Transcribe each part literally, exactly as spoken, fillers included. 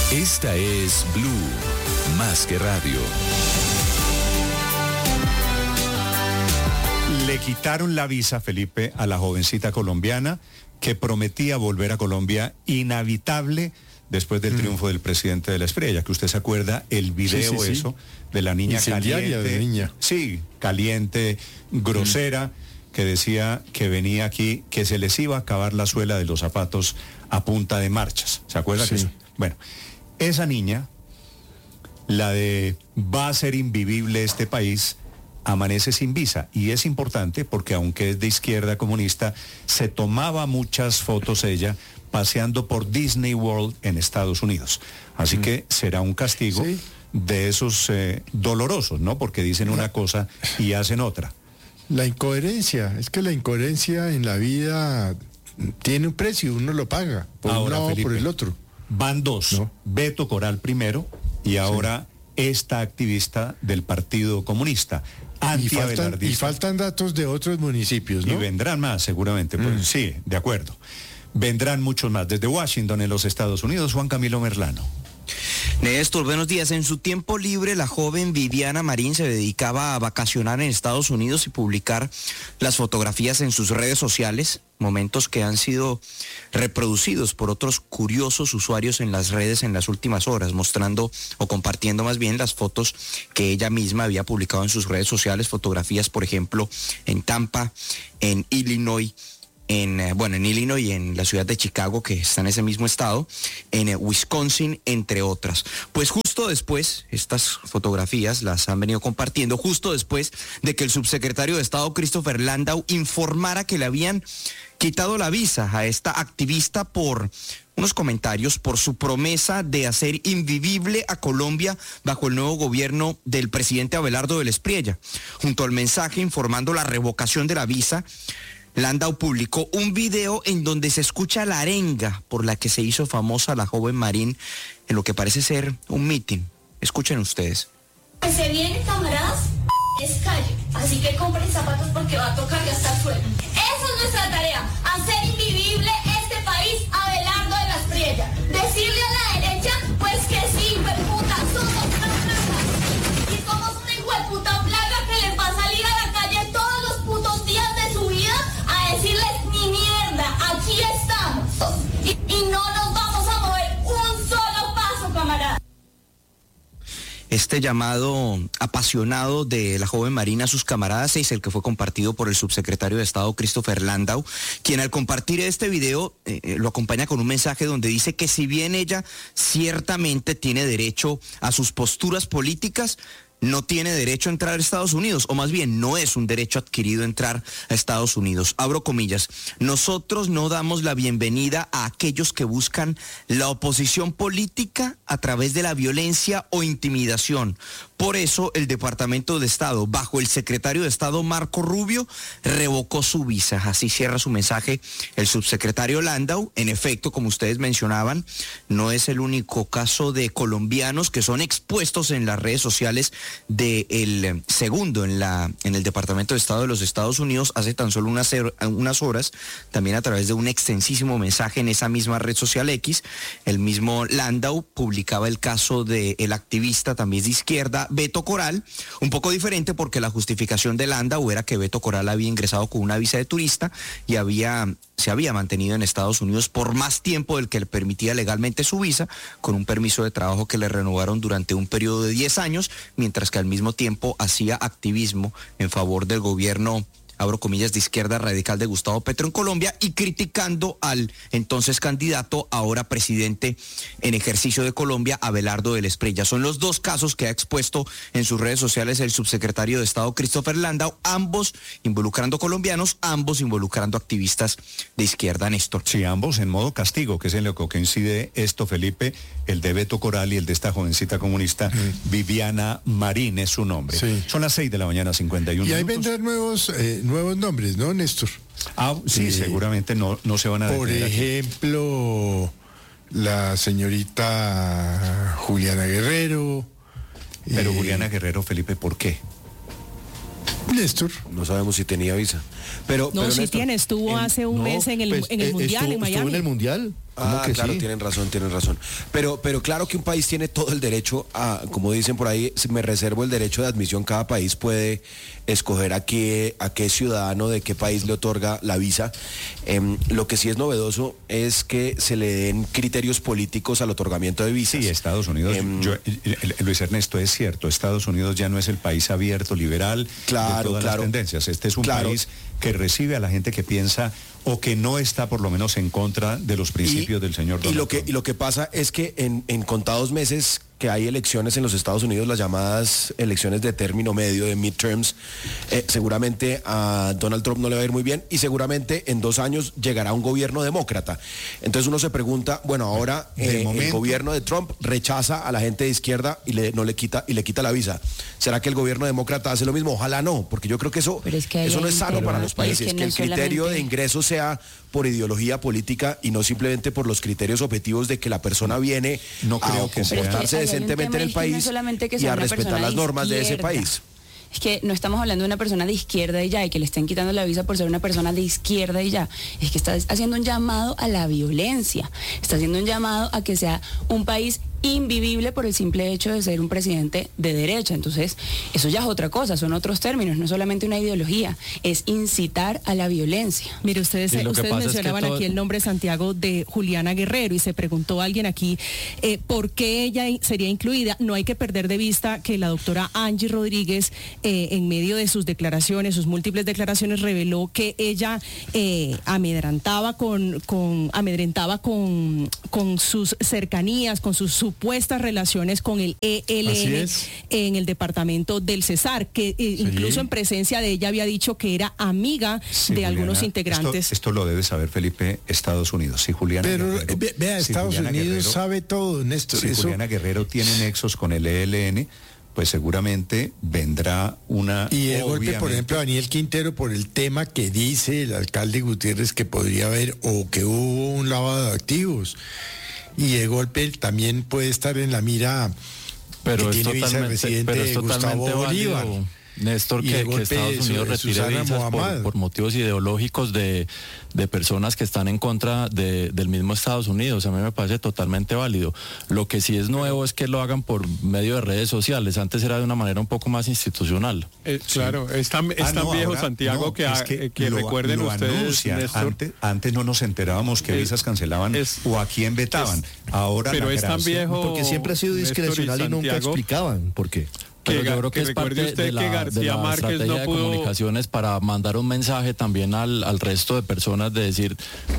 Esta es Blue, más que radio. Le quitaron la visa, Felipe, a la jovencita colombiana que prometía volver a Colombia inhabitable después del mm. triunfo del presidente de la Espriella, que usted se acuerda el video sí, sí, sí. eso de la niña caliente, de niña. sí, caliente, grosera, mm. que decía que venía aquí, que se les iba a acabar la suela de los zapatos a punta de marchas. ¿Se acuerda? Sí. Que eso? Bueno, esa niña, la de va a ser invivible este país, amanece sin visa, y es importante porque aunque es de izquierda comunista, se tomaba muchas fotos ella paseando por Disney World en Estados Unidos. Así mm. que será un castigo ¿Sí? de esos eh, dolorosos, ¿no? Porque dicen una cosa y hacen otra. La incoherencia, es que la incoherencia en la vida tiene un precio, uno lo paga, por ahora, un lado o por el otro. Van dos, ¿no? Beto Coral primero y ahora sí. esta activista del Partido Comunista. Y faltan, y faltan datos de otros municipios, ¿no? Y vendrán más, seguramente. Mm. Pues, sí, de acuerdo. Vendrán muchos más. Desde Washington, en los Estados Unidos, Juan Camilo Merlano. Néstor, buenos días. En su tiempo libre, la joven Viviana Marín se dedicaba a vacacionar en Estados Unidos y publicar las fotografías en sus redes sociales, momentos que han sido reproducidos por otros curiosos usuarios en las redes en las últimas horas, mostrando o compartiendo más bien las fotos que ella misma había publicado en sus redes sociales, fotografías, por ejemplo, en Tampa, en Illinois, en, bueno, en Illinois y en la ciudad de Chicago, que está en ese mismo estado, en Wisconsin, entre otras. Pues justo después, estas fotografías las han venido compartiendo, justo después de que el subsecretario de Estado, Christopher Landau, informara que le habían quitado la visa a esta activista por unos comentarios, por su promesa de hacer invivible a Colombia bajo el nuevo gobierno del presidente Abelardo del Espriella. Junto al mensaje informando la revocación de la visa, Landau publicó un video en donde se escucha la arenga por la que se hizo famosa la joven Marín en lo que parece ser un mitin. Escuchen ustedes. Que se viene, camaradas, es calle, así que compren zapatos porque va a tocar gastar sueldo. Esa es nuestra tarea, hacer invivible este país a Abelardo de la Espriella. Decirle a la derecha, pues que sí, hueputa, somos una plaga. Y somos una hijueputa plaga que les va a salir a la calle todos los putos días de su vida a decirles ni mierda, aquí estamos. Y, y no nos vamos a mover un solo paso, camarada. Este llamado apasionado de la joven Marín a sus camaradas es el que fue compartido por el subsecretario de Estado, Christopher Landau, quien al compartir este video eh, lo acompaña con un mensaje donde dice que si bien ella ciertamente tiene derecho a sus posturas políticas, no tiene derecho a entrar a Estados Unidos, o más bien no es un derecho adquirido entrar a Estados Unidos. Abro comillas, nosotros no damos la bienvenida a aquellos que buscan la oposición política a través de la violencia o intimidación. Por eso el Departamento de Estado, bajo el secretario de Estado Marco Rubio, revocó su visa. Así cierra su mensaje el subsecretario Landau. En efecto, como ustedes mencionaban, no es el único caso de colombianos que son expuestos en las redes sociales del segundo en la en el Departamento de Estado de los Estados Unidos hace tan solo unas, unas horas, también a través de un extensísimo mensaje en esa misma red social X. El mismo Landau publicaba el caso del activista también de izquierda Beto Coral, un poco diferente porque la justificación de Landau era que Beto Coral había ingresado con una visa de turista y había se había mantenido en Estados Unidos por más tiempo del que le permitía legalmente su visa, con un permiso de trabajo que le renovaron durante un periodo de diez años, mientras que al mismo tiempo hacía activismo en favor del gobierno, abro comillas, de izquierda radical de Gustavo Petro en Colombia, y criticando al entonces candidato, ahora presidente en ejercicio de Colombia, Abelardo del Espriella. Son los dos casos que ha expuesto en sus redes sociales el subsecretario de Estado Christopher Landau, ambos involucrando colombianos, ambos involucrando activistas de izquierda, Néstor. Sí, ambos en modo castigo, que es en lo que coincide esto, Felipe, el de Beto Coral y el de esta jovencita comunista, mm. Viviana Marín es su nombre. Sí. Son las seis de la mañana, cincuenta y uno y ahí minutos. vendrán nuevos... Eh, nuevos nombres, ¿no, Néstor? Ah, sí, eh, seguramente no, no se van a Por ejemplo, aquí. La señorita Juliana Guerrero. Pero eh, Juliana Guerrero, Felipe, ¿por qué? Néstor. No sabemos si tenía visa. Pero, no, pero sí Néstor, tiene, estuvo en, hace un no, mes en el, pues, en el eh, Mundial, estuvo, en Miami. ¿Estuvo en el Mundial? Ah, que claro, sí? tienen razón, tienen razón. Pero, pero claro que un país tiene todo el derecho a, como dicen por ahí, me reservo el derecho de admisión. Cada país puede escoger a qué, a qué ciudadano de qué país le otorga la visa. Eh, lo que sí es novedoso es que se le den criterios políticos al otorgamiento de visas. Sí, Estados Unidos, eh, yo, Luis Ernesto, es cierto, Estados Unidos ya no es el país abierto, liberal, claro, de todas claro, las tendencias. Este es un claro. país que recibe a la gente que piensa o que no está por lo menos en contra de los principios y, del señor Donald y lo que Trump. Y lo que pasa es que en, en contados meses que hay elecciones en los Estados Unidos, las llamadas elecciones de término medio, de midterms, eh, seguramente a Donald Trump no le va a ir muy bien y seguramente en dos años llegará un gobierno demócrata. Entonces uno se pregunta, bueno, ahora eh, momento, el gobierno de Trump rechaza a la gente de izquierda y le, no le quita, y le quita la visa. ¿Será que el gobierno demócrata hace lo mismo? Ojalá no, porque yo creo que eso, es que eso no es sano para los países, que, que no el criterio solamente... de ingreso sea por ideología política y no simplemente por los criterios objetivos de que la persona viene no creo a que comportarse sea. decentemente en el país no y a respetar las normas de ese país. Es que no estamos hablando de una persona de izquierda y ya, y que le estén quitando la visa por ser una persona de izquierda y ya. Es que está haciendo un llamado a la violencia, está haciendo un llamado a que sea un país invivible por el simple hecho de ser un presidente de derecha. Entonces, eso ya es otra cosa, son otros términos, no es solamente una ideología, es incitar a la violencia. Mire, ustedes, ustedes mencionaban es todo... aquí el nombre Santiago de Juliana Guerrero y se preguntó alguien aquí eh, por qué ella sería incluida. No hay que perder de vista que la doctora Angie Rodríguez, eh, en medio de sus declaraciones, sus múltiples declaraciones, reveló que ella eh, amedrentaba con, con amedrentaba con, con sus cercanías, con sus supuestas relaciones con el E L N en el departamento del Cesar, que eh, sí. incluso en presencia de ella había dicho que era amiga sí, de Juliana, algunos integrantes. Esto, esto lo debe saber, Felipe, Estados Unidos. Si Juliana Pero Guerrero, ve, vea, si Estados Juliana Unidos Guerrero, sabe todo, Néstor. Si eso... Juliana Guerrero tiene nexos con el E L N, pues seguramente vendrá una... Y de golpe, por ejemplo, Daniel Quintero, por el tema que dice el alcalde Gutiérrez que podría haber o que hubo un lavado de activos. Y de golpe también puede estar en la mira pero que es tiene vicepresidente pero es Gustavo Bolívar. Néstor, que, que Estados Unidos retire visas por, por motivos ideológicos de, de personas que están en contra de, del mismo Estados Unidos. A mí me parece totalmente válido. Lo que sí es nuevo es que lo hagan por medio de redes sociales. Antes era de una manera un poco más institucional. Eh, claro, sí. es tan, es ah, tan no, viejo ahora, Santiago no, que, a, que, que lo, recuerden lo ustedes, Néstor, antes, antes no nos enterábamos que es, visas cancelaban es, o a quién vetaban. Es, ahora pero es tan viejo... Porque siempre ha sido discrecional y, y nunca explicaban por qué. Pero yo creo que, que es parte usted de la, que García de la Márquez estrategia no pudo... de comunicaciones para mandar un mensaje también al, al resto de personas de decir,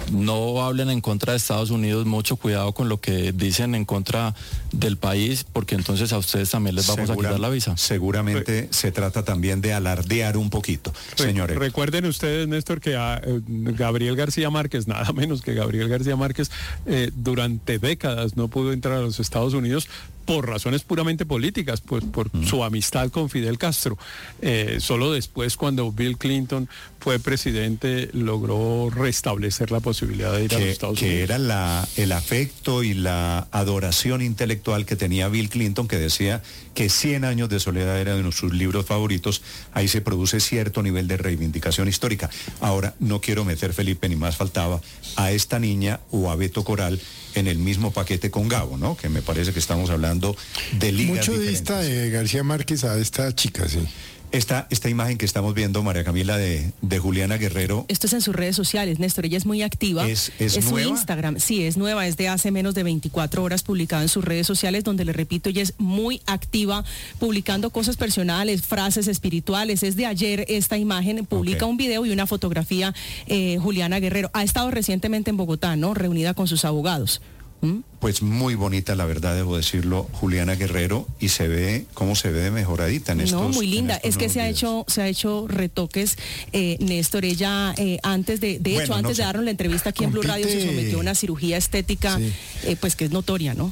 no hablen en contra de Estados Unidos, mucho cuidado con lo que dicen en contra del país, porque entonces a ustedes también les vamos Segura, a quitar la visa. Seguramente Re se trata también de alardear un poquito, Re señores. Recuerden ustedes, Néstor, que a eh, Gabriel García Márquez, nada menos que Gabriel García Márquez, eh, durante décadas no pudo entrar a los Estados Unidos por razones puramente políticas, pues por mm. su amistad con Fidel Castro. Eh, solo después, cuando Bill Clinton fue presidente, logró restablecer la posibilidad de ir que, a los Estados que Unidos. Que era la, el afecto y la adoración intelectual que tenía Bill Clinton, que decía que Cien años de soledad era uno de sus libros favoritos. Ahí se produce cierto nivel de reivindicación histórica. Ahora, no quiero meter, Felipe, ni más faltaba, a esta niña o a Beto Coral en el mismo paquete con Gabo, ¿no? Que me parece que estamos hablando de ligas Mucho diferentes. vista de García Márquez a esta chica, sí. Esta, esta imagen que estamos viendo, María Camila, de, de Juliana Guerrero. Esto es en sus redes sociales, Néstor, ella es muy activa. ¿Es, es, es nueva? su Instagram, sí, es nueva, es de hace menos de veinticuatro horas publicada en sus redes sociales, donde le repito, ella es muy activa, publicando cosas personales, frases espirituales. Es de ayer esta imagen, publica okay. un video y una fotografía, eh, Juliana Guerrero. Ha estado recientemente en Bogotá, ¿no? Reunida con sus abogados. ¿Mm? Pues muy bonita, la verdad, debo decirlo, Juliana Guerrero, y se ve cómo se ve de mejoradita en estos. No, muy linda. Es que se ha videos. hecho, se ha hecho retoques, eh, Néstor. Ella eh, antes de, de bueno, hecho, antes no de darnos la entrevista aquí Compite... en Blue Radio, se sometió a una cirugía estética, sí. eh, pues que es notoria, ¿no?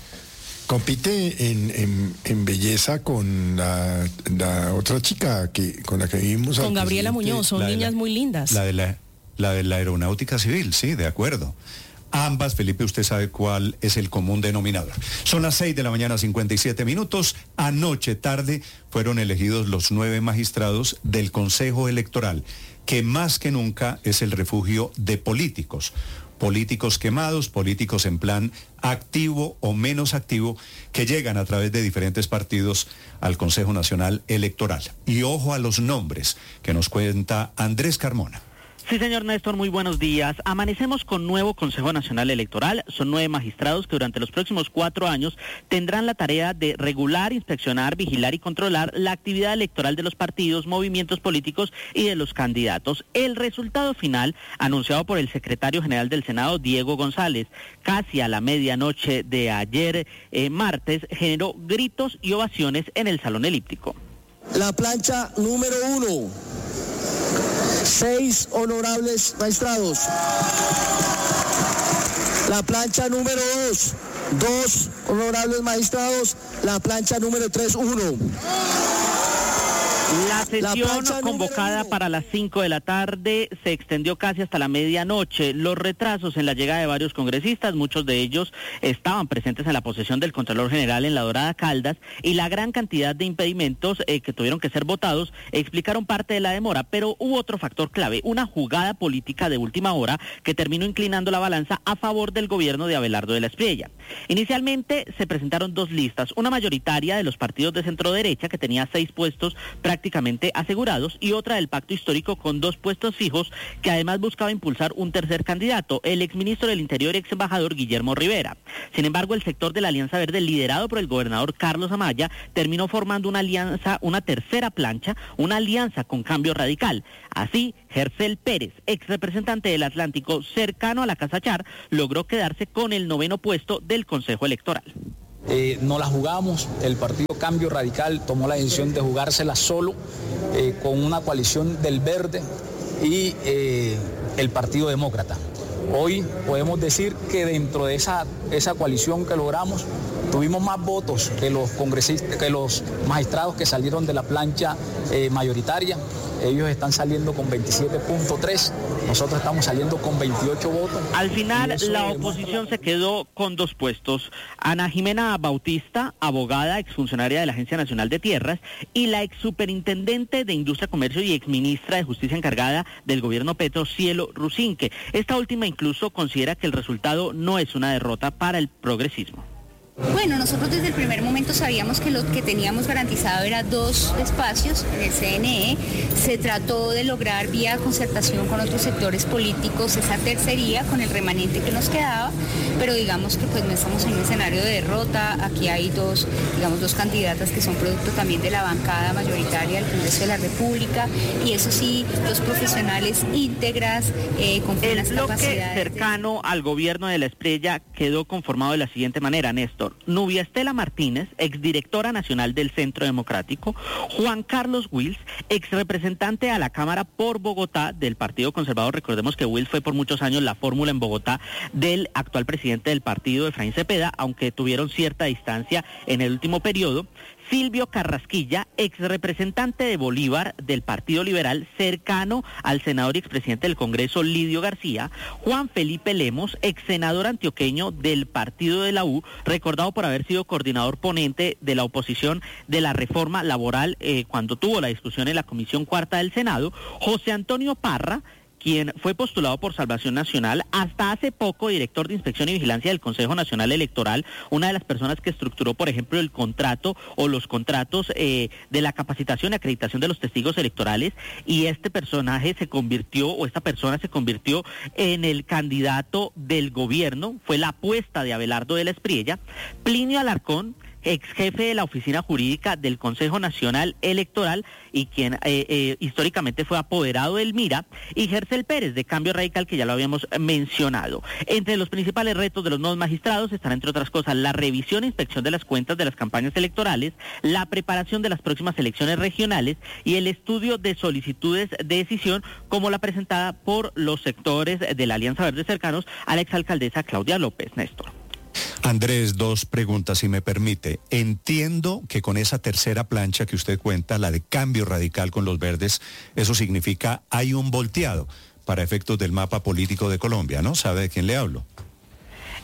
Compite en, en, en belleza con la, la otra chica que con la que vimos. Con Gabriela Muñoz, son niñas la, muy lindas. La de la, la de la aeronáutica civil, sí, de acuerdo. Ambas, Felipe, usted sabe cuál es el común denominador. Son las seis de la mañana, cincuenta y siete minutos. Anoche tarde fueron elegidos los nueve magistrados del Consejo Electoral, que más que nunca es el refugio de políticos. políticos quemados, políticos en plan activo o menos activo, que llegan a través de diferentes partidos al Consejo Nacional Electoral. Y ojo a los nombres que nos cuenta Andrés Carmona. Sí, señor Néstor, muy buenos días. Amanecemos con nuevo Consejo Nacional Electoral. Son nueve magistrados que durante los próximos cuatro años tendrán la tarea de regular, inspeccionar, vigilar y controlar la actividad electoral de los partidos, movimientos políticos y de los candidatos. El resultado final, anunciado por el secretario general del Senado, Diego González, casi a la medianoche de ayer, eh, martes, generó gritos y ovaciones en el Salón Elíptico. La plancha número uno. Seis honorables magistrados. La plancha número dos, dos honorables magistrados. La plancha número tres, uno. La sesión la convocada para las cinco de la tarde se extendió casi hasta la medianoche. Los retrasos en la llegada de varios congresistas, muchos de ellos estaban presentes en la posesión del Contralor General en la Dorada Caldas, y la gran cantidad de impedimentos eh, que tuvieron que ser votados explicaron parte de la demora, pero hubo otro factor clave, una jugada política de última hora que terminó inclinando la balanza a favor del gobierno de Abelardo de la Espriella. Inicialmente se presentaron dos listas, una mayoritaria de los partidos de centro derecha que tenía seis puestos prácticamente prácticamente asegurados, y otra del pacto histórico con dos puestos fijos, que además buscaba impulsar un tercer candidato, el exministro del Interior y ex embajador Guillermo Rivera. Sin embargo, el sector de la Alianza Verde, liderado por el gobernador Carlos Amaya, terminó formando una alianza, una tercera plancha, una alianza con Cambio Radical. Así, Gercel Pérez, ex representante del Atlántico, cercano a la Casa Char, logró quedarse con el noveno puesto del Consejo Electoral. Eh, no la jugamos, el partido Cambio Radical tomó la decisión de jugársela solo, eh, con una coalición del Verde y eh, el Partido Demócrata. Hoy podemos decir que dentro de esa, esa coalición que logramos, tuvimos más votos que los congresistas, que los magistrados que salieron de la plancha eh, mayoritaria. Ellos están saliendo con veintisiete punto tres, nosotros estamos saliendo con veintiocho votos. Al final, la oposición se quedó con dos puestos. Ana Jimena Bautista, abogada, exfuncionaria de la Agencia Nacional de Tierras, y la exsuperintendente de Industria, Comercio y exministra de Justicia encargada del gobierno Petro, Cielo Rusinque. Esta última incluso considera que el resultado no es una derrota para el progresismo. Bueno, nosotros desde el primer momento sabíamos que lo que teníamos garantizado era dos espacios en el C N E. Se trató de lograr vía concertación con otros sectores políticos esa tercería con el remanente que nos quedaba, pero digamos que pues no estamos en un escenario de derrota. Aquí hay dos, digamos, dos candidatas que son producto también de la bancada mayoritaria del Congreso de la República, y eso sí, dos profesionales íntegras, eh, con plenas capacidades. El bloque cercano al gobierno de la Espriella quedó conformado de la siguiente manera, Néstor. Nubia Estela Martínez, exdirectora nacional del Centro Democrático; Juan Carlos Wills, exrepresentante a la Cámara por Bogotá del Partido Conservador. Recordemos que Wills fue por muchos años la fórmula en Bogotá del actual presidente del partido, Efraín Cepeda, aunque tuvieron cierta distancia en el último periodo. Silvio Carrasquilla, ex representante de Bolívar del Partido Liberal, cercano al senador y expresidente del Congreso Lidio García; Juan Felipe Lemos, ex senador antioqueño del Partido de la U, recordado por haber sido coordinador ponente de la oposición de la reforma laboral eh, cuando tuvo la discusión en la Comisión Cuarta del Senado; José Antonio Parra, quien fue postulado por Salvación Nacional, hasta hace poco director de Inspección y Vigilancia del Consejo Nacional Electoral, una de las personas que estructuró, por ejemplo, el contrato o los contratos eh, de la capacitación y acreditación de los testigos electorales, y este personaje se convirtió, o esta persona se convirtió en el candidato del gobierno, fue la apuesta de Abelardo de la Espriella. Plinio Alarcón, ex jefe de la oficina jurídica del Consejo Nacional Electoral y quien eh, eh, históricamente fue apoderado del MIRA, y Gercel Pérez, de Cambio Radical, que ya lo habíamos mencionado. Entre los principales retos de los nuevos magistrados están, entre otras cosas, la revisión e inspección de las cuentas de las campañas electorales, la preparación de las próximas elecciones regionales y el estudio de solicitudes de decisión, como la presentada por los sectores de la Alianza Verde cercanos a la exalcaldesa Claudia López. Néstor. Andrés, dos preguntas, si me permite. Entiendo que con esa tercera plancha que usted cuenta, la de Cambio Radical con los verdes, eso significa hay un volteado para efectos del mapa político de Colombia, ¿no? ¿Sabe de quién le hablo?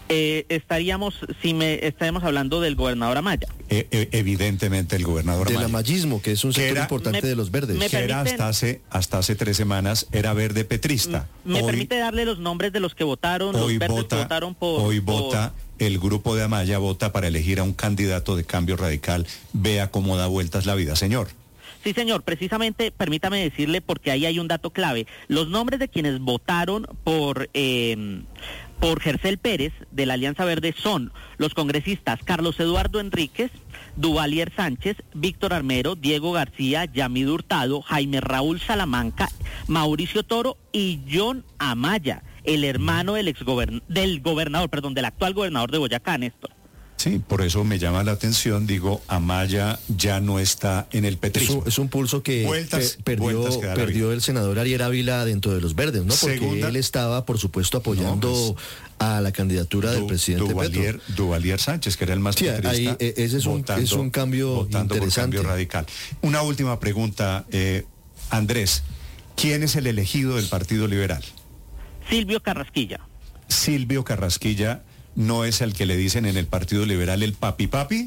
Eh, estaríamos, si me estaríamos hablando del gobernador Amaya. Eh, eh, evidentemente el gobernador Del Amaya. amallismo, que es un sector era, importante me, de los verdes. Me que era hasta hace, hasta hace tres semanas, era verde petrista. Me hoy, permite darle los nombres de los que votaron, hoy los verdes vota, que votaron por... Hoy por... vota, el grupo de Amaya vota para elegir a un candidato de Cambio Radical. Vea cómo da vueltas la vida, señor. Sí, señor, precisamente, permítame decirle, porque ahí hay un dato clave. Los nombres de quienes votaron por... Eh, por Gercel Pérez, de la Alianza Verde, son los congresistas Carlos Eduardo Enríquez, Duvalier Sánchez, Víctor Armero, Diego García, Yamid Hurtado, Jaime Raúl Salamanca, Mauricio Toro y John Amaya, el hermano del exgobern del gobernador, perdón, del actual gobernador de Boyacá, Néstor. Sí, por eso me llama la atención, digo, Amaya ya no está en el petrismo. Es un, es un pulso que vueltas, pe perdió, vueltas que perdió el senador Ariel Ávila dentro de los verdes, ¿no? Porque Segunda, él estaba, por supuesto, apoyando no, pues, a la candidatura du, del presidente Duvalier, Petro. Duvalier Sánchez, que era el más sí, petrista. Ahí, ese es un, votando, es un cambio votando interesante. Por Cambio Radical. Una última pregunta, eh, Andrés. ¿Quién es el elegido del Partido Liberal? Silvio Carrasquilla. Silvio Carrasquilla. ¿No es el que le dicen en el Partido Liberal el papi papi?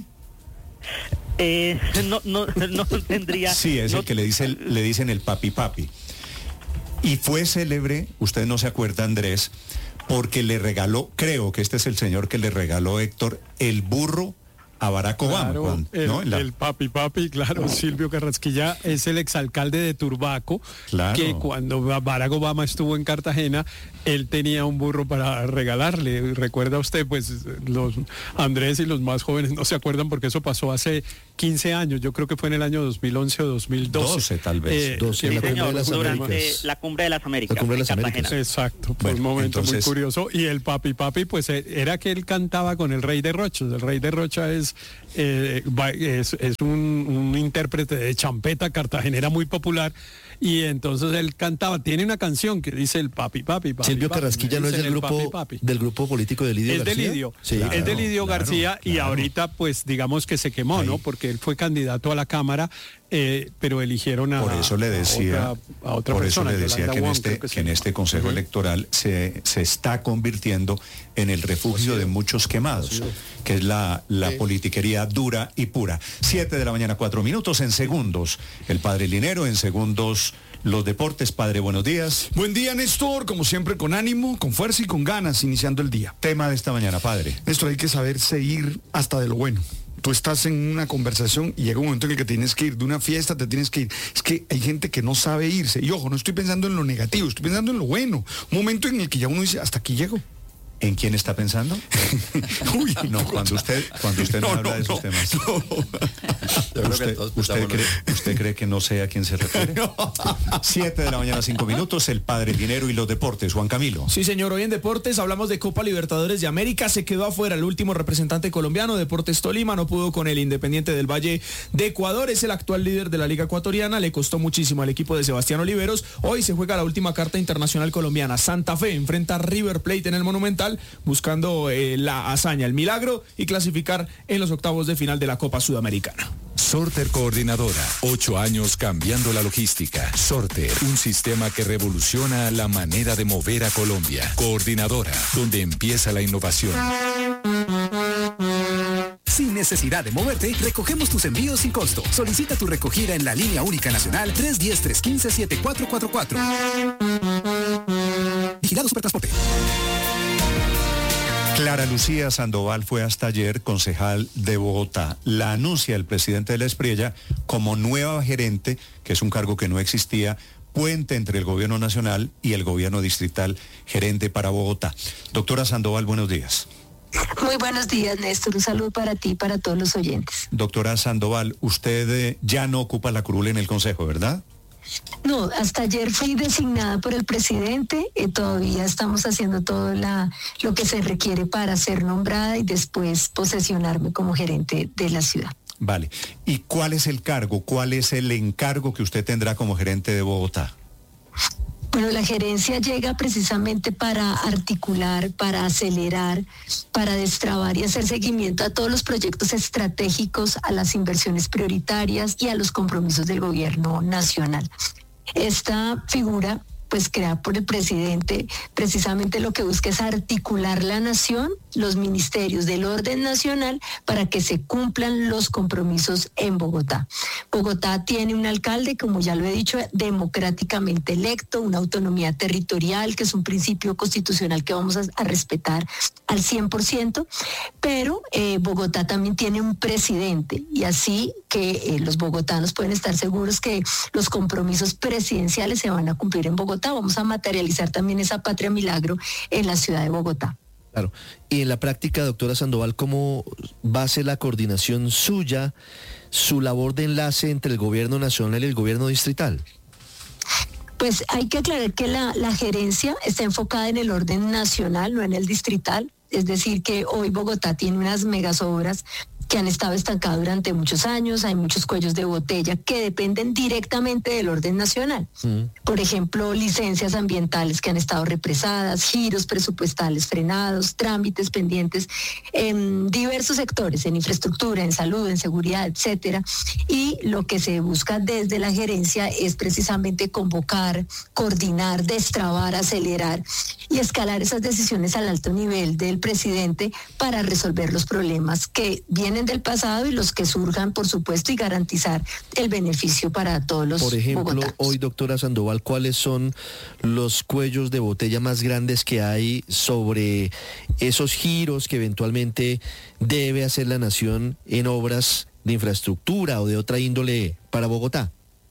Eh, no, no, no tendría... Sí, es no, el que le, dice, le dicen el papi papi. Y fue célebre, usted no se acuerda, Andrés, porque le regaló, creo que este es el señor que le regaló, Héctor, el burro a Barack Obama. Claro, Juan, el, ¿no? La... el papi papi, claro, Silvio Carrasquilla es el exalcalde de Turbaco, claro. que cuando Barack Obama estuvo en Cartagena, él tenía un burro para regalarle. Recuerda usted, pues los Andrés y los más jóvenes no se acuerdan porque eso pasó hace quince años, yo creo que fue en el año dos mil once o dos mil doce. doce tal vez. Eh, doce, sí, la señor, cumbre de las durante Américas. la cumbre de las Américas. La cumbre de las Américas. Exacto, fue bueno, un momento entonces... muy curioso. Y el papi papi, pues era que él cantaba con el Rey de Rocha. El Rey de Rocha es... Eh, es, es un, un intérprete de champeta cartagenera muy popular y entonces él cantaba, tiene una canción que dice el papi papi papi. Silvio papi, Carrasquilla no es del grupo papi, papi. del grupo político de Lidio es García. De Lidio, sí, claro, es de Lidio claro, García claro. Y ahorita pues digamos que se quemó, Ahí. ¿no? Porque él fue candidato a la Cámara, eh, pero eligieron a, por eso le decía, a otra, a otra por persona. eso le decía que en, Wong, este, que que en este Consejo uh-huh. Electoral se, se está convirtiendo en el refugio de muchos quemados, que es la, la sí. politiquería dura y pura. Siete de la mañana, cuatro minutos, en segundos el padre Linero, en segundos los deportes. Padre, buenos días. Buen día, Néstor, como siempre con ánimo, con fuerza y con ganas, iniciando el día. Tema de esta mañana, padre. Néstor, hay que saberse ir hasta de lo bueno. Tú estás en una conversación y llega un momento en el que tienes que ir, de una fiesta te tienes que ir. Es que hay gente que no sabe irse. Y ojo, no estoy pensando en lo negativo, estoy pensando en lo bueno. Un momento en el que ya uno dice, hasta aquí llego. ¿En quién está pensando? Uy, no, cuando usted, cuando usted no, no habla no, de esos no, temas. No. ¿Usted, usted, cree, ¿Usted cree que no sé a quién se refiere? Siete de la mañana, cinco minutos, el padre Linero y los deportes. Juan Camilo. Sí, señor, hoy en deportes hablamos de Copa Libertadores de América. Se quedó afuera el último representante colombiano, Deportes Tolima, no pudo con el Independiente del Valle de Ecuador. Es el actual líder de la Liga Ecuatoriana, le costó muchísimo al equipo de Sebastián Oliveros. Hoy se juega la última carta internacional colombiana. Santa Fe enfrenta a River Plate en el Monumental, buscando eh, la hazaña, el milagro y clasificar en los octavos de final de la Copa Sudamericana. Sorter Coordinadora, ocho años cambiando la logística. Sorter, un sistema que revoluciona la manera de mover a Colombia. Coordinadora, donde empieza la innovación. Sin necesidad de moverte, recogemos tus envíos sin costo. Solicita tu recogida en la línea única nacional tres uno cero, tres uno cinco, siete cuatro cuatro cuatro. Vigilado Supertransporte. Clara Lucía Sandoval fue hasta ayer concejal de Bogotá. La anuncia el presidente de la Espriella como nueva gerente, que es un cargo que no existía, puente entre el gobierno nacional y el gobierno distrital, gerente para Bogotá. Doctora Sandoval, buenos días. Muy buenos días, Néstor. Un saludo para ti y para todos los oyentes. Doctora Sandoval, usted eh, ya no ocupa la curul en el Consejo, ¿verdad? No, hasta ayer fui designada por el presidente, eh, todavía estamos haciendo todo la, lo que se requiere para ser nombrada y después posesionarme como gerente de la ciudad. Vale, ¿y cuál es el cargo, cuál es el encargo que usted tendrá como gerente de Bogotá? Bueno, la gerencia llega precisamente para articular, para acelerar, para destrabar y hacer seguimiento a todos los proyectos estratégicos, a las inversiones prioritarias y a los compromisos del gobierno nacional. Esta figura pues creada por el presidente, precisamente lo que busca es articular la nación, los ministerios del orden nacional, para que se cumplan los compromisos en Bogotá. Bogotá tiene un alcalde, como ya lo he dicho, democráticamente electo, una autonomía territorial, que es un principio constitucional que vamos a, a respetar al cien por ciento, pero eh, Bogotá también tiene un presidente, y así que eh, los bogotanos pueden estar seguros que los compromisos presidenciales se van a cumplir en Bogotá. Vamos a materializar también esa patria milagro en la ciudad de Bogotá. Claro. Y en la práctica, doctora Sandoval, ¿cómo va a ser la coordinación suya, su labor de enlace entre el gobierno nacional y el gobierno distrital? Pues hay que aclarar que la, la gerencia está enfocada en el orden nacional, no en el distrital. Es decir, que hoy Bogotá tiene unas megasobras que han estado estancadas durante muchos años, hay muchos cuellos de botella que dependen directamente del orden nacional. Mm. Por ejemplo, licencias ambientales que han estado represadas, giros presupuestales frenados, trámites pendientes en diversos sectores, en infraestructura, en salud, en seguridad, etcétera. Y lo que se busca desde la gerencia es precisamente convocar, coordinar, destrabar, acelerar y escalar esas decisiones al alto nivel del presidente para resolver los problemas que vienen del pasado y los que surjan, por supuesto, y garantizar el beneficio para todos los bogotanos. Por ejemplo, bogotanos. Hoy, doctora Sandoval, ¿cuáles son los cuellos de botella más grandes que hay sobre esos giros que eventualmente debe hacer la nación en obras de infraestructura o de otra índole para Bogotá?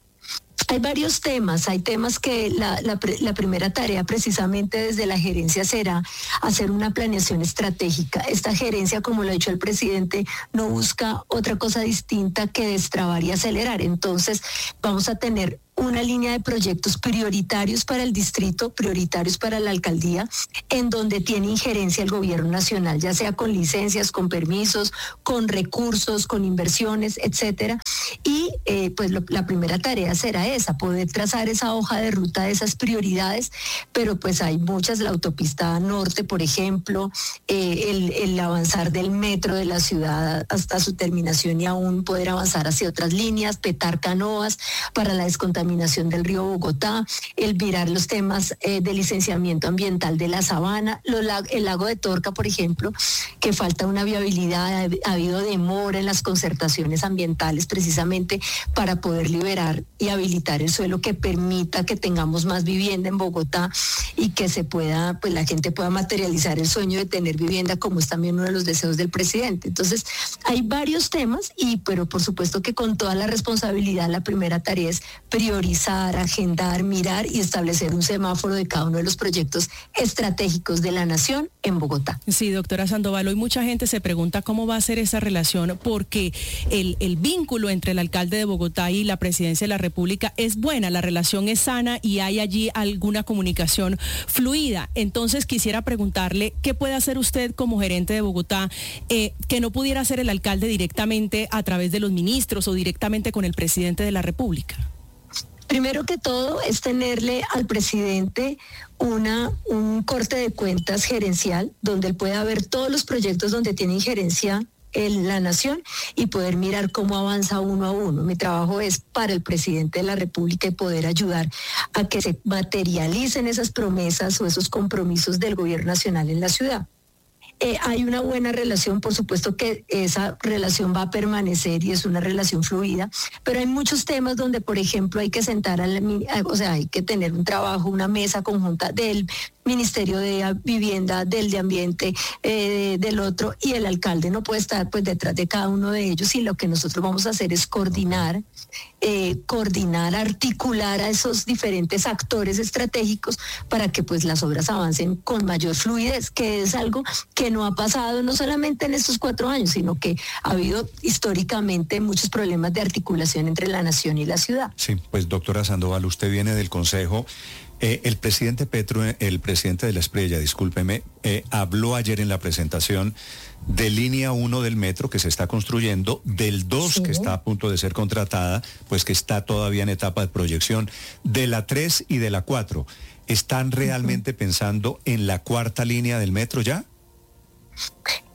Hay varios temas, hay temas que la, la, la primera tarea precisamente desde la gerencia será hacer una planeación estratégica. Esta gerencia, como lo ha dicho el presidente, no busca otra cosa distinta que destrabar y acelerar. Entonces vamos a tener una línea de proyectos prioritarios para el distrito, prioritarios para la alcaldía, en donde tiene injerencia el gobierno nacional, ya sea con licencias, con permisos, con recursos, con inversiones, etcétera. Y eh, pues lo, la primera tarea será esa, poder trazar esa hoja de ruta de esas prioridades, pero pues hay muchas, la autopista norte, por ejemplo, eh, el, el avanzar del metro de la ciudad hasta su terminación y aún poder avanzar hacia otras líneas, petar canoas para la descontaminación del río Bogotá, el virar los temas eh, de licenciamiento ambiental de la sabana, los, el lago de Torca, por ejemplo, que falta una viabilidad, ha habido demora en las concertaciones ambientales precisamente para poder liberar y habilitar el suelo que permita que tengamos más vivienda en Bogotá y que se pueda, pues la gente pueda materializar el sueño de tener vivienda, como es también uno de los deseos del presidente. Entonces, hay varios temas, y pero por supuesto que con toda la responsabilidad, la primera tarea es priorizar priorizar, agendar, mirar y establecer un semáforo de cada uno de los proyectos estratégicos de la nación en Bogotá. Sí, doctora Sandoval, hoy mucha gente se pregunta cómo va a ser esa relación, porque el, el vínculo entre el alcalde de Bogotá y la presidencia de la República es buena, la relación es sana y hay allí alguna comunicación fluida. Entonces quisiera preguntarle, ¿qué puede hacer usted como gerente de Bogotá eh, que no pudiera hacer el alcalde directamente a través de los ministros o directamente con el presidente de la República? Primero que todo es tenerle al presidente una, un corte de cuentas gerencial donde él pueda ver todos los proyectos donde tiene injerencia en la nación y poder mirar cómo avanza uno a uno. Mi trabajo es para el presidente de la República y poder ayudar a que se materialicen esas promesas o esos compromisos del gobierno nacional en la ciudad. Eh, hay una buena relación, por supuesto que esa relación va a permanecer y es una relación fluida, pero hay muchos temas donde, por ejemplo, hay que sentar, al, o sea, hay que tener un trabajo, una mesa conjunta del Ministerio de Vivienda, del de Ambiente, eh, del otro, y el alcalde no puede estar pues detrás de cada uno de ellos, y lo que nosotros vamos a hacer es coordinar, eh, coordinar, articular a esos diferentes actores estratégicos para que pues las obras avancen con mayor fluidez, que es algo que no ha pasado no solamente en estos cuatro años, sino que ha habido históricamente muchos problemas de articulación entre la nación y la ciudad. Sí, pues doctora Sandoval, usted viene del Consejo. Eh, el presidente Petro, el presidente de la Espriella, discúlpeme, eh, habló ayer en la presentación de línea uno del metro que se está construyendo, del dos sí. que está a punto de ser contratada, pues que está todavía en etapa de proyección, de la tres y de la cuatro. ¿Están realmente uh-huh. pensando en la cuarta línea del metro ya?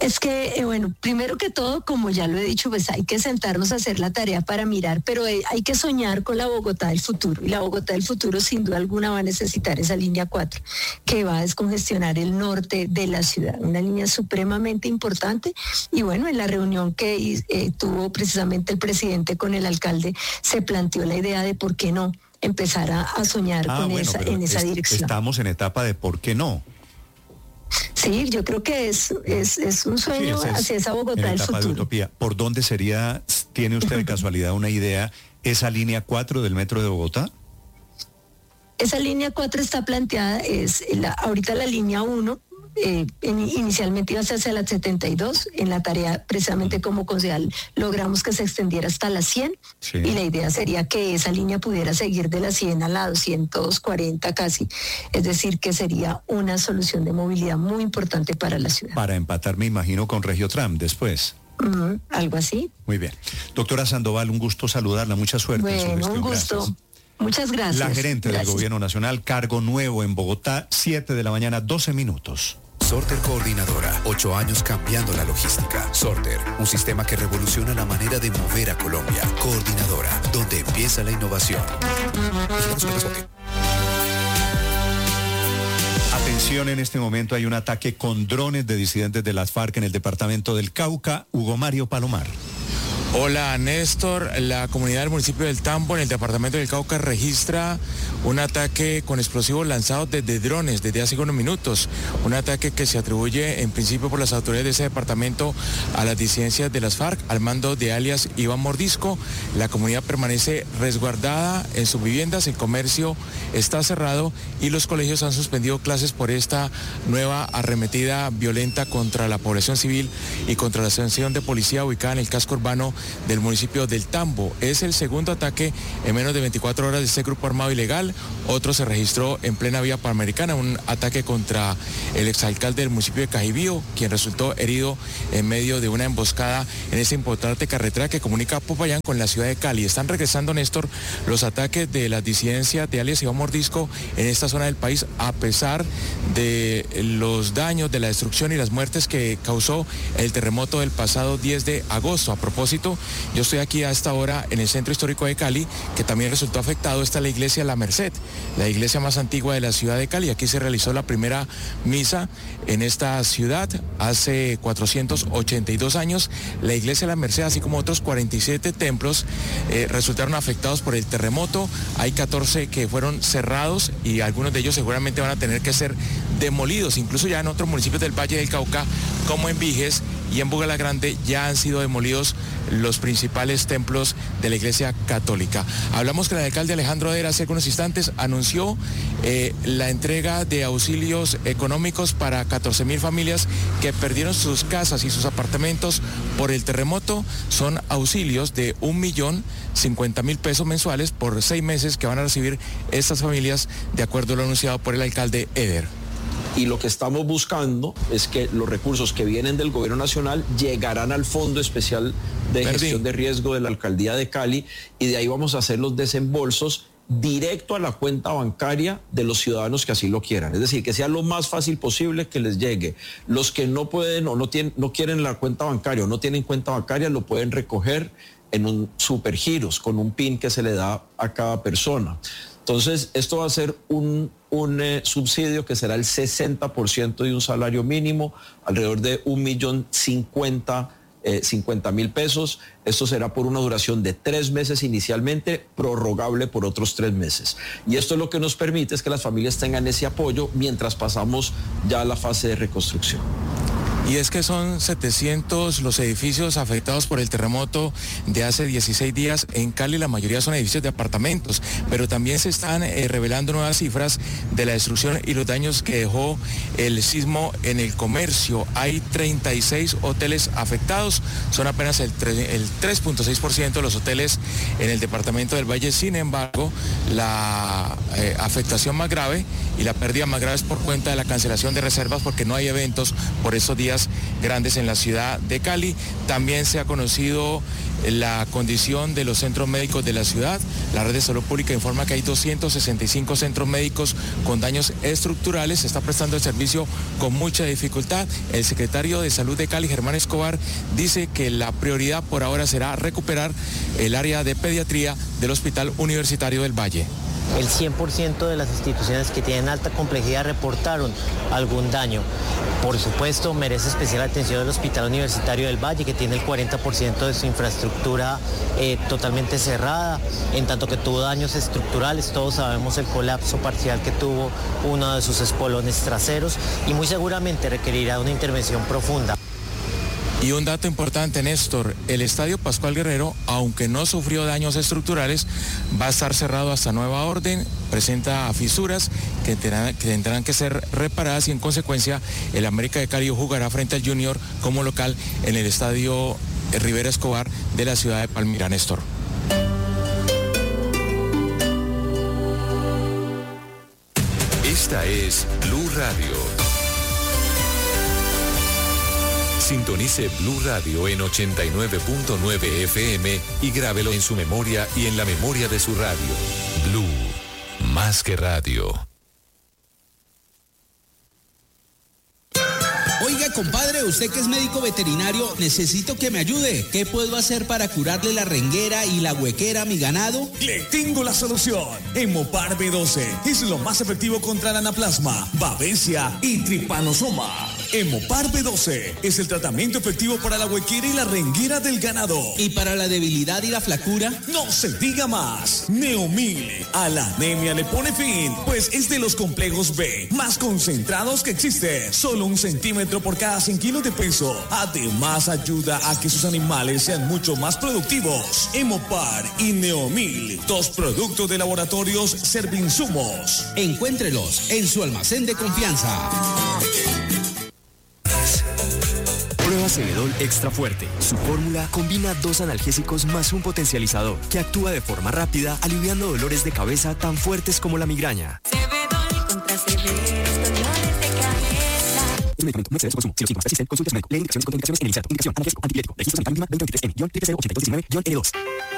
Es que, eh, bueno, primero que todo, como ya lo he dicho, pues hay que sentarnos a hacer la tarea para mirar, pero eh, hay que soñar con la Bogotá del futuro. Y la Bogotá del futuro, sin duda alguna, va a necesitar esa línea cuatro, que va a descongestionar el norte de la ciudad. Una línea supremamente importante. Y bueno, en la reunión que eh, tuvo precisamente el presidente con el alcalde, se planteó la idea de por qué no empezar a, a soñar ah, con bueno, esa, en esa est- dirección. Estamos en etapa de por qué no. Sí, yo creo que es, es, es un sueño sí, es, hacia esa Bogotá del futuro. De utopía. ¿Por dónde sería, tiene usted de casualidad una idea, esa línea cuatro del metro de Bogotá? Esa línea cuatro está planteada, es la, ahorita la línea uno, eh, en, inicialmente iba a ser hacia la setenta y dos, en la tarea precisamente como concejal logramos que se extendiera hasta la cien, sí. Y la idea sería que esa línea pudiera seguir de la cien a la doscientos cuarenta casi, es decir que sería una solución de movilidad muy importante para la ciudad. Para empatar, me imagino, con Regiotram después. Uh-huh, algo así. Muy bien. Doctora Sandoval, un gusto saludarla, mucha suerte. Bueno, en su gestión. Un gusto. Gracias. Muchas gracias. La gerente gracias. del Gobierno Nacional, cargo nuevo en Bogotá, siete de la mañana, doce minutos. Sorter Coordinadora, ocho años cambiando la logística. Sorter, un sistema que revoluciona la manera de mover a Colombia. Coordinadora, donde empieza la innovación. Atención, en este momento hay un ataque con drones de disidentes de las FARC en el departamento del Cauca. Hugo Mario Palomar. Hola Néstor, la comunidad del municipio del Tambo en el departamento del Cauca registra un ataque con explosivos lanzados desde drones desde hace unos minutos, un ataque que se atribuye en principio por las autoridades de ese departamento a las disidencias de las FARC al mando de alias Iván Mordisco. La comunidad permanece resguardada en sus viviendas, el comercio está cerrado y los colegios han suspendido clases por esta nueva arremetida violenta contra la población civil y contra la estación de policía ubicada en el casco urbano del municipio del Tambo. Es el segundo ataque en menos de veinticuatro horas de este grupo armado ilegal. Otro se registró en plena vía panamericana, un ataque contra el exalcalde del municipio de Cajibío, quien resultó herido en medio de una emboscada en esa importante carretera que comunica Popayán con la ciudad de Cali. Están regresando, Néstor, los ataques de la disidencia de alias Iván Mordisco en esta zona del país, a pesar de los daños, de la destrucción y las muertes que causó el terremoto del pasado diez de agosto. A propósito, yo estoy aquí a esta hora en el centro histórico de Cali, que también resultó afectado. Está la iglesia La Merced, la iglesia más antigua de la ciudad de Cali. Aquí se realizó la primera misa en esta ciudad hace cuatrocientos ochenta y dos años. La iglesia La Merced, así como otros cuarenta y siete templos, eh, resultaron afectados por el terremoto. Hay catorce que fueron cerrados y algunos de ellos seguramente van a tener que ser demolidos. Incluso ya en otros municipios del Valle del Cauca, como en Viges y en Bogotá Grande, ya han sido demolidos los principales templos de la Iglesia Católica. Hablamos con el alcalde Alejandro Dera hace algunos instantes, anunció eh, la entrega de auxilios económicos para catorce mil familias que perdieron sus casas y sus apartamentos por el terremoto. Son auxilios de un millón cincuenta mil pesos mensuales por seis meses que van a recibir estas familias, de acuerdo a lo anunciado por el alcalde Eder. Y lo que estamos buscando es que los recursos que vienen del gobierno nacional llegarán al Fondo Especial de Gestión de Riesgo de la Alcaldía de Cali, y de ahí vamos a hacer los desembolsos directo a la cuenta bancaria de los ciudadanos que así lo quieran. Es decir, que sea lo más fácil posible que les llegue. Los que no pueden o no, tienen, no quieren la cuenta bancaria o no tienen cuenta bancaria, lo pueden recoger en un supergiros con un PIN que se le da a cada persona. Entonces, esto va a ser un, un eh, subsidio que será el sesenta por ciento de un salario mínimo, alrededor de un millón cincuenta, eh, cincuenta mil pesos. Esto será por una duración de tres meses inicialmente, prorrogable por otros tres meses. Y esto lo que nos permite es que las familias tengan ese apoyo mientras pasamos ya a la fase de reconstrucción. Y es que son setecientos los edificios afectados por el terremoto de hace dieciséis días en Cali. La mayoría son edificios de apartamentos, pero también se están eh, revelando nuevas cifras de la destrucción y los daños que dejó el sismo en el comercio. Hay treinta y seis hoteles afectados, son apenas el, el tres punto seis por ciento de los hoteles en el departamento del Valle. Sin embargo, la eh, afectación más grave y la pérdida más grave es por cuenta de la cancelación de reservas, porque no hay eventos por estos días grandes en la ciudad de Cali. También se ha conocido la condición de los centros médicos de la ciudad. La red de salud pública informa que hay doscientos sesenta y cinco centros médicos con daños estructurales. Se está prestando el servicio con mucha dificultad. El secretario de Salud de Cali, Germán Escobar, dice que la prioridad por ahora será recuperar el área de pediatría del Hospital Universitario del Valle. El cien por ciento de las instituciones que tienen alta complejidad reportaron algún daño. Por supuesto, merece especial atención el Hospital Universitario del Valle, que tiene el cuarenta por ciento de su infraestructura eh, totalmente cerrada, en tanto que tuvo daños estructurales. Todos sabemos el colapso parcial que tuvo uno de sus espolones traseros y muy seguramente requerirá una intervención profunda. Y un dato importante, Néstor, el Estadio Pascual Guerrero, aunque no sufrió daños estructurales, va a estar cerrado hasta nueva orden, presenta fisuras que tendrán, que tendrán que ser reparadas y en consecuencia el América de Cali jugará frente al Junior como local en el Estadio Rivera Escobar de la ciudad de Palmira, Néstor. Esta es Blue Radio. Sintonice Blue Radio en ochenta y nueve punto nueve F M y grábelo en su memoria y en la memoria de su radio. Blue, más que radio. Oiga, compadre, usted que es médico veterinario, necesito que me ayude. ¿Qué puedo hacer para curarle la renguera y la huequera a mi ganado? Le tengo la solución. Hemopar B doce es lo más efectivo contra el anaplasma, babesia y tripanosoma. Hemopar B doce es el tratamiento efectivo para la huequera y la renguera del ganado. ¿Y para la debilidad y la flacura? No se diga más. Neomil a la anemia le pone fin, pues es de los complejos B más concentrados que existen. Solo un centímetro por cada cien kilos de peso. Además ayuda a que sus animales sean mucho más productivos. Hemopar y Neomil, dos productos de laboratorios Servinsumos. Encuéntrelos en su almacén de confianza. Prueba Cebedol Extra Fuerte. Su fórmula combina dos analgésicos más un potencializador que actúa de forma rápida, aliviando dolores de cabeza tan fuertes como la migraña. Cebedol contra severos dolores de cabeza. Es un medicamento, no excede su consumo. Si los síntomas persisten, consulte a su médico. Lee indicaciones y contraindicaciones en el inserto. Indicación, analgésico, analgésico, antibiótico, veintidós N, L dos.